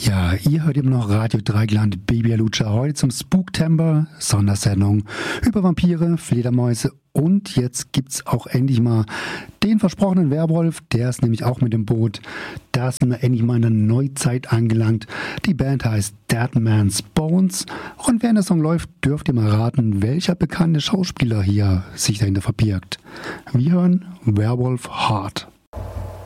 Ja, ihr hört immer noch Radio Dreigland Baby Lucha heute zum Spooktember Sondersendung über Vampire, Fledermäuse und jetzt gibt's auch endlich mal den versprochenen Werwolf, der ist nämlich auch mit dem Boot. Da sind wir endlich mal in der Neuzeit angelangt. Die Band heißt Dead Man's Bones und während der Song läuft, dürft ihr mal raten, welcher bekannte Schauspieler hier sich dahinter verbirgt. Wir hören Werewolf Heart.